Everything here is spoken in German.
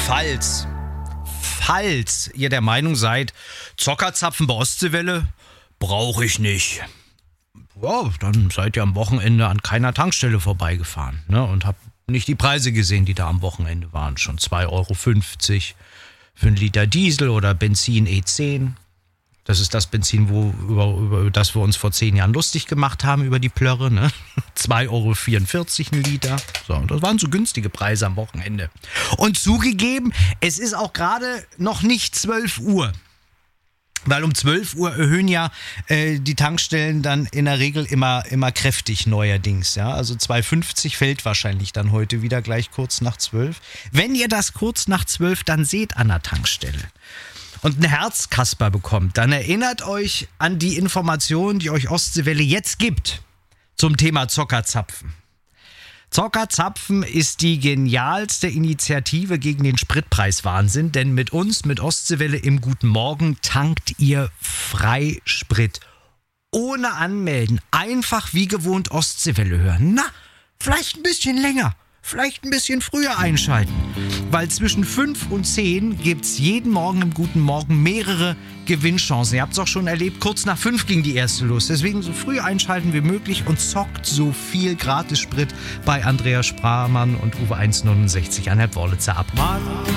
Falls ihr der Meinung seid, Zockerzapfen bei Ostseewelle brauche ich nicht. Ja, dann seid ihr am Wochenende an keiner Tankstelle vorbeigefahren, ne, und habt nicht die Preise gesehen, die da am Wochenende waren. Schon 2,50 Euro für einen Liter Diesel oder Benzin E10. Das ist das Benzin, über das wir uns vor 10 Jahren lustig gemacht haben, über die Plörre. Ne? 2,44 Euro ein Liter. So, das waren so günstige Preise am Wochenende. Und zugegeben, es ist auch gerade noch nicht 12 Uhr. Weil um 12 Uhr erhöhen ja die Tankstellen dann in der Regel immer kräftig neuerdings. Ja? Also 2,50 fällt wahrscheinlich dann heute wieder gleich kurz nach 12. Wenn ihr das kurz nach 12 dann seht an der Tankstelle und ein Herzkasper bekommt, dann erinnert euch an die Informationen, die euch Ostseewelle jetzt gibt zum Thema Zockerzapfen. Zockerzapfen ist die genialste Initiative gegen den Spritpreiswahnsinn, denn mit uns, mit Ostseewelle im Guten Morgen, tankt ihr Freisprit. Ohne Anmelden, einfach wie gewohnt Ostseewelle hören. Na, vielleicht ein bisschen länger. Vielleicht ein bisschen früher einschalten, weil zwischen 5 und 10 gibt es jeden Morgen im Guten Morgen mehrere Gewinnchancen. Ihr habt es auch schon erlebt, kurz nach 5 ging die erste los. Deswegen so früh einschalten wie möglich und zockt so viel Gratissprit bei Andreas Spramann und Uwe 169 an Herr Wörlitzer ab.